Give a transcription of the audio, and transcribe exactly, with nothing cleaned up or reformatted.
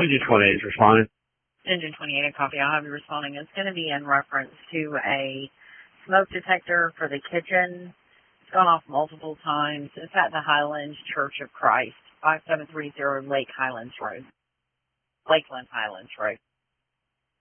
Engine twenty-eight is responding. Engine twenty-eight, a copy. I'll have you responding. It's going to be in reference to a smoke detector for the kitchen. It's gone off multiple times. It's at the Highlands Church of Christ, five seven three zero Lake Highlands Road. Lakeland Highlands Road.